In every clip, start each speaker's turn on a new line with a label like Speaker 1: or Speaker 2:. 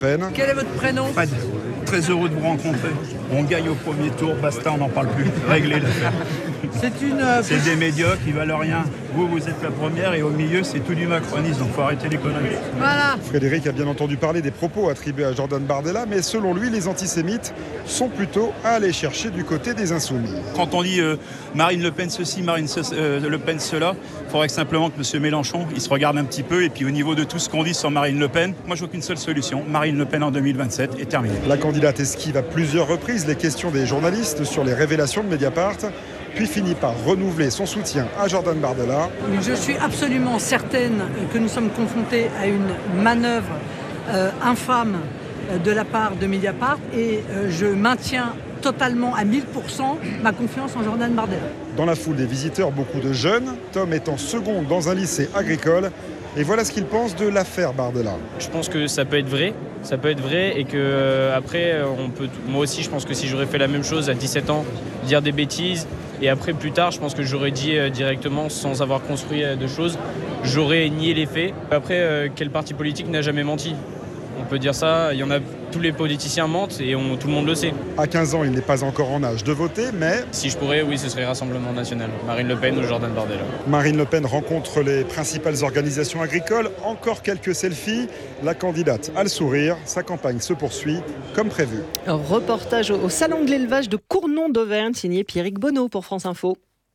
Speaker 1: Pen.
Speaker 2: Quel est votre prénom?
Speaker 3: Fred, très heureux de vous rencontrer. On gagne au premier tour, basta, on n'en parle plus. Réglez l'affaire. C'est des médiocres, ils valent rien. Vous êtes la première et au milieu, c'est tout du macronisme, donc il faut arrêter les conneries.
Speaker 2: Voilà.
Speaker 1: Frédéric a bien entendu parler des propos attribués à Jordan Bardella, mais selon lui, les antisémites sont plutôt à aller chercher du côté des insoumis.
Speaker 3: Quand on dit Marine Le Pen ceci, Marine Le Pen cela, il faudrait que simplement que M. Mélenchon, il se regarde un petit peu, et puis au niveau de tout ce qu'on dit sur Marine Le Pen, moi je vois qu'une seule solution, Marine Le Pen en 2027 est terminée.
Speaker 1: La candidate esquive à plusieurs reprises les questions des journalistes sur les révélations de Mediapart, puis finit par renouveler son soutien à Jordan Bardella.
Speaker 2: Je suis absolument certaine que nous sommes confrontés à une manœuvre infâme de la part de Mediapart et je maintiens totalement à 1000% ma confiance en Jordan Bardella.
Speaker 1: Dans la foule des visiteurs, beaucoup de jeunes, Tom est en seconde dans un lycée agricole. Et voilà ce qu'il pense de l'affaire Bardella.
Speaker 4: Je pense que ça peut être vrai et que après moi aussi je pense que si j'aurais fait la même chose à 17 ans, dire des bêtises et après plus tard je pense que j'aurais dit directement sans avoir construit de choses, j'aurais nié les faits. Après quel parti politique n'a jamais menti? On peut dire ça, il y en a, tous les politiciens mentent et tout le monde le sait.
Speaker 1: À 15 ans, il n'est pas encore en âge de voter, mais...
Speaker 4: Si je pourrais, oui, ce serait Rassemblement National. Marine Le Pen ou Jordan Bardella.
Speaker 1: Marine Le Pen rencontre les principales organisations agricoles. Encore quelques selfies. La candidate a le sourire. Sa campagne se poursuit comme prévu.
Speaker 5: Un reportage au Salon de l'élevage de Cournon d'Auvergne, signé Pierrick Bonneau pour France Info.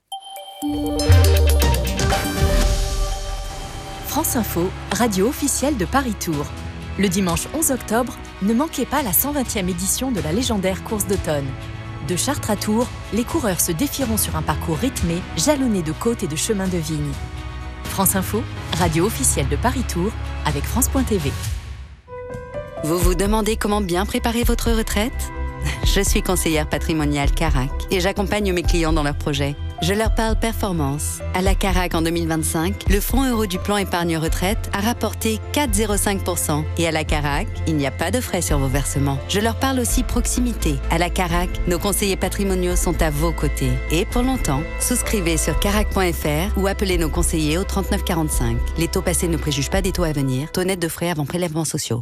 Speaker 6: France Info, radio officielle de Paris Tours. Le dimanche 11 octobre, ne manquez pas la 120e édition de la légendaire course d'automne. De Chartres à Tours, les coureurs se défieront sur un parcours rythmé, jalonné de côtes et de chemins de vigne. France Info, radio officielle de Paris Tours, avec France.tv.
Speaker 7: Vous vous demandez comment bien préparer votre retraite ? Je suis conseillère patrimoniale Carac et j'accompagne mes clients dans leurs projets. Je leur parle performance. À la Carac en 2025, le fonds euro du plan épargne retraite a rapporté 4,05%. Et à la Carac, il n'y a pas de frais sur vos versements. Je leur parle aussi proximité. À la Carac, nos conseillers patrimoniaux sont à vos côtés. Et pour longtemps, souscrivez sur carac.fr ou appelez nos conseillers au 39 45. Les taux passés ne préjugent pas des taux à venir. Taux net de frais avant prélèvements sociaux.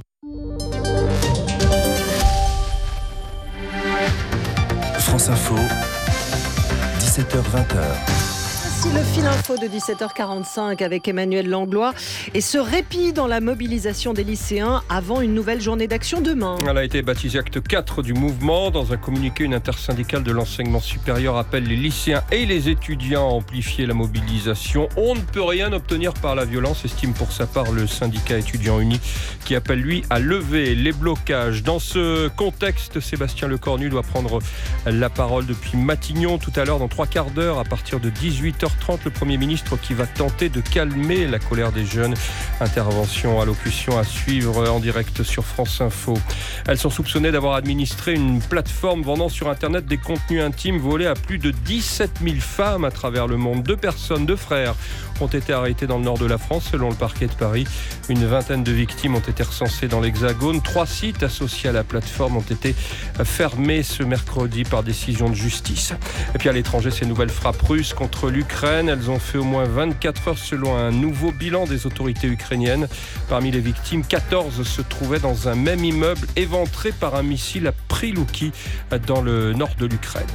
Speaker 8: France Info, 17h-20h.
Speaker 5: Voici le fil info de 17h45 avec Emmanuel Langlois et ce répit dans la mobilisation des lycéens avant une nouvelle journée d'action demain.
Speaker 9: Elle a été baptisée acte 4 du mouvement. Dans un communiqué, une intersyndicale de l'enseignement supérieur appelle les lycéens et les étudiants à amplifier la mobilisation. On ne peut rien obtenir par la violence, estime pour sa part le syndicat étudiant uni qui appelle lui à lever les blocages. Dans ce contexte, Sébastien Lecornu doit prendre la parole depuis Matignon tout à l'heure dans 3 quarts d'heure à partir de 18h30. Le Premier ministre qui va tenter de calmer la colère des jeunes. Intervention, allocution à suivre en direct sur France Info. Elles sont soupçonnées d'avoir administré une plateforme vendant sur Internet des contenus intimes volés à plus de 17 000 femmes à travers le monde. 2 personnes, 2 frères, ont été arrêtés dans le nord de la France selon le parquet de Paris. Une vingtaine de victimes ont été recensées dans l'Hexagone. 3 sites associés à la plateforme ont été fermés ce mercredi par décision de justice. Et puis à l'étranger, ces nouvelles frappes russes contre l'Ukraine. Elles ont fait au moins 24 heures selon un nouveau bilan des autorités ukrainiennes. Parmi les victimes, 14 se trouvaient dans un même immeuble éventré par un missile à Prilouki dans le nord de l'Ukraine.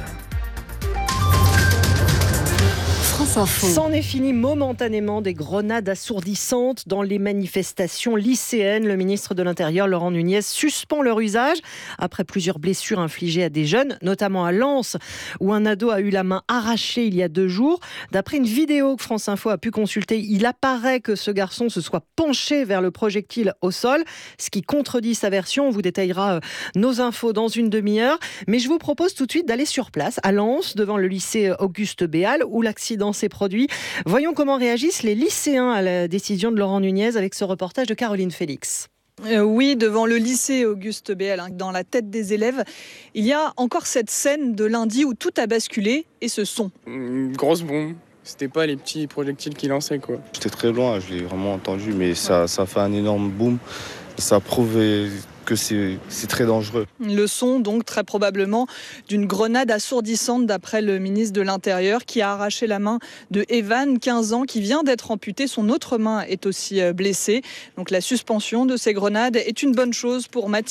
Speaker 5: C'en est fini momentanément des grenades assourdissantes dans les manifestations lycéennes. Le ministre de l'Intérieur, Laurent Nunez, suspend leur usage après plusieurs blessures infligées à des jeunes, notamment à Lens, où un ado a eu la main arrachée il y a 2 jours. D'après une vidéo que France Info a pu consulter, il apparaît que ce garçon se soit penché vers le projectile au sol, ce qui contredit sa version. On vous détaillera nos infos dans une demi-heure. Mais je vous propose tout de suite d'aller sur place, à Lens, devant le lycée Auguste Béal, où l'accident s'est produit. Voyons comment réagissent les lycéens à la décision de Laurent Nunez avec ce reportage de Caroline Félix.
Speaker 10: Oui, devant le lycée Auguste Béal, dans la tête des élèves, il y a encore cette scène de lundi où tout a basculé et ce son.
Speaker 11: Une grosse bombe. C'était pas les petits projectiles qui lançaient, quoi.
Speaker 12: J'étais très loin, je l'ai vraiment entendu, mais ça fait un énorme boom. Ça prouve que c'est très dangereux.
Speaker 10: Le son, donc, très probablement d'une grenade assourdissante, d'après le ministre de l'Intérieur, qui a arraché la main de Evan, 15 ans, qui vient d'être amputé. Son autre main est aussi blessée. Donc la suspension de ces grenades est une bonne chose pour Mathilde.